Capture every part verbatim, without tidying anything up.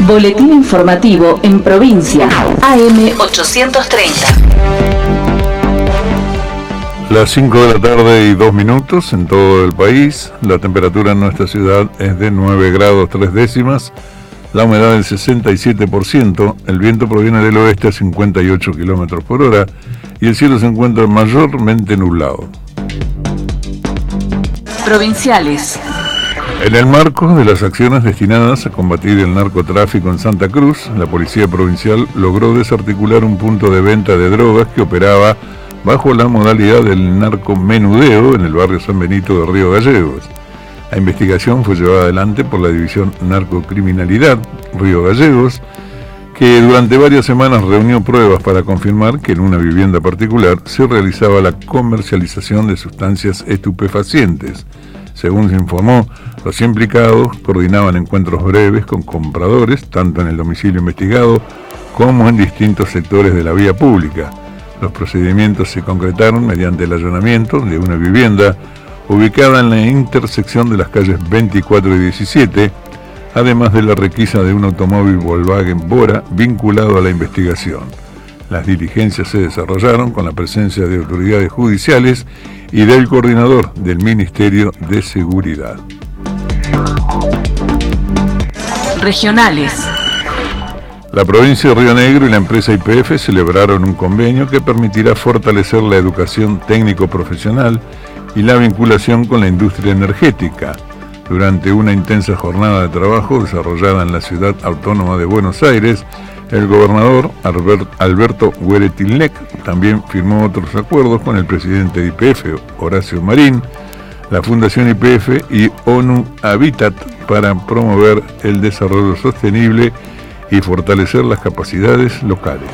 Boletín informativo en provincia. A M ochocientos treinta. Las cinco de la tarde y dos minutos en todo el país. La temperatura en nuestra ciudad es de nueve grados tres décimas. La humedad del sesenta y siete por ciento. El viento proviene del oeste a cincuenta y ocho kilómetros por hora. Y el cielo se encuentra mayormente nublado. Provinciales. En el marco de las acciones destinadas a combatir el narcotráfico en Santa Cruz, la Policía Provincial logró desarticular un punto de venta de drogas que operaba bajo la modalidad del narcomenudeo en el barrio San Benito de Río Gallegos. La investigación fue llevada adelante por la División Narcocriminalidad Río Gallegos, que durante varias semanas reunió pruebas para confirmar que en una vivienda particular se realizaba la comercialización de sustancias estupefacientes. Según se informó, los implicados coordinaban encuentros breves con compradores, tanto en el domicilio investigado como en distintos sectores de la vía pública. Los procedimientos se concretaron mediante el allanamiento de una vivienda ubicada en la intersección de las calles veinticuatro y diecisiete, además de la requisa de un automóvil Volkswagen Bora vinculado a la investigación. Las diligencias se desarrollaron con la presencia de autoridades judiciales y del coordinador del Ministerio de Seguridad. Regionales. La provincia de Río Negro y la empresa Y P F celebraron un convenio que permitirá fortalecer la educación técnico-profesional y la vinculación con la industria energética. Durante una intensa jornada de trabajo desarrollada en la ciudad autónoma de Buenos Aires, el gobernador Alberto Hueretilnec también firmó otros acuerdos con el presidente de Y P F, Horacio Marín, la Fundación Y P F y ONU Habitat para promover el desarrollo sostenible y fortalecer las capacidades locales.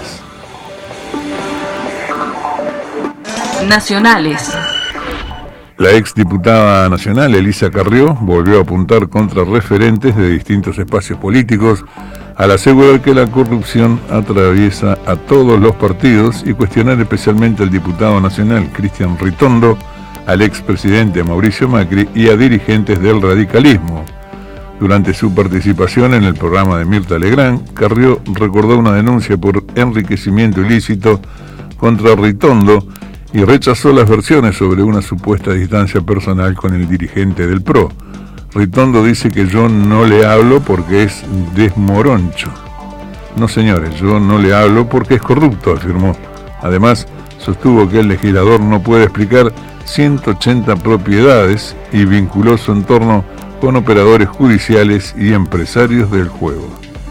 Nacionales. La exdiputada nacional Elisa Carrió volvió a apuntar contra referentes de distintos espacios políticos al asegurar que la corrupción atraviesa a todos los partidos y cuestionar especialmente al diputado nacional Cristian Ritondo, al expresidente Mauricio Macri y a dirigentes del radicalismo. Durante su participación en el programa de Mirta Legrand, Carrió recordó una denuncia por enriquecimiento ilícito contra Ritondo y rechazó las versiones sobre una supuesta distancia personal con el dirigente del P R O. Ritondo dice que yo no le hablo porque es desmoroncho. No, señores, yo no le hablo porque es corrupto, afirmó. Además, sostuvo que el legislador no puede explicar ciento ochenta propiedades y vinculó su entorno con operadores judiciales y empresarios del juego.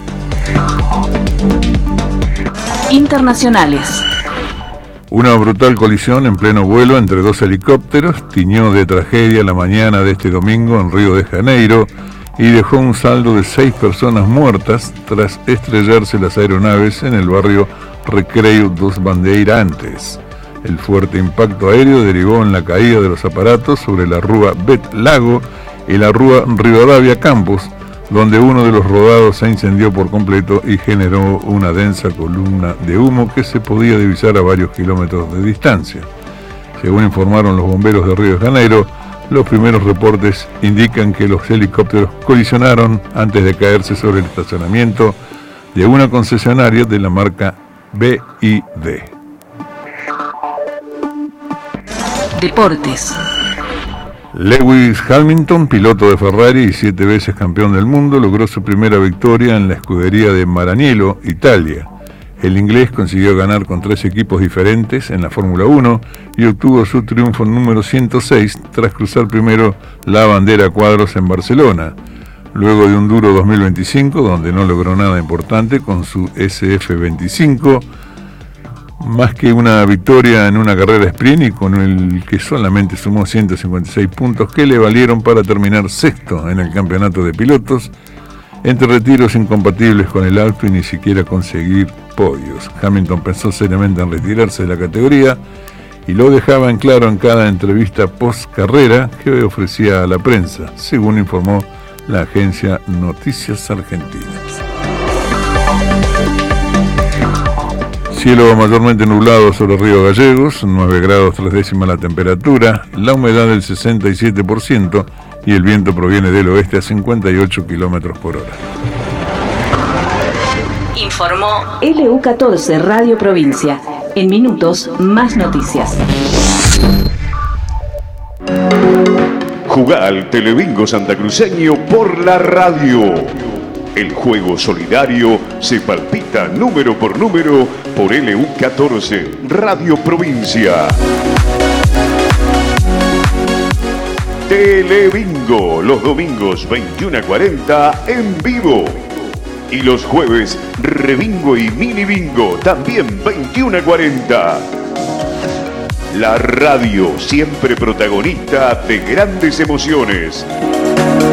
Internacionales. Una brutal colisión en pleno vuelo entre dos helicópteros tiñó de tragedia la mañana de este domingo en Río de Janeiro y dejó un saldo de seis personas muertas tras estrellarse las aeronaves en el barrio Recreio dos Bandeirantes. El fuerte impacto aéreo derivó en la caída de los aparatos sobre la rúa Bet Lago y la rúa Rivadavia Campos, donde uno de los rodados se incendió por completo y generó una densa columna de humo que se podía divisar a varios kilómetros de distancia. Según informaron los bomberos de Río de Janeiro, los primeros reportes indican que los helicópteros colisionaron antes de caerse sobre el estacionamiento de una concesionaria de la marca B Y D. Deportes. Lewis Hamilton, piloto de Ferrari y siete veces campeón del mundo, logró su primera victoria en la escudería de Maranello, Italia. El inglés consiguió ganar con tres equipos diferentes en la Fórmula uno y obtuvo su triunfo número ciento seis tras cruzar primero la bandera a cuadros en Barcelona. Luego de un duro dos mil veinticinco, donde no logró nada importante con su S F veinticinco, más que una victoria en una carrera sprint y con el que solamente sumó ciento cincuenta y seis puntos que le valieron para terminar sexto en el campeonato de pilotos, entre retiros incompatibles con el Alfa y ni siquiera conseguir podios. Hamilton pensó seriamente en retirarse de la categoría y lo dejaba en claro en cada entrevista post-carrera que ofrecía a la prensa, según informó la agencia Noticias Argentinas. Cielo mayormente nublado sobre Río Gallegos, nueve grados tres décimas la temperatura, la humedad del sesenta y siete por ciento y el viento proviene del oeste a cincuenta y ocho kilómetros por hora. Informó L U catorce Radio Provincia. En minutos, más noticias. Jugá al Telebingo santacruceño por la radio. El juego solidario se palpita número por número por L U catorce Radio Provincia. Telebingo, los domingos veintiuno a cuarenta en vivo. Y los jueves, Rebingo y Mini Bingo, también veintiuno a cuarenta. La radio, siempre protagonista de grandes emociones.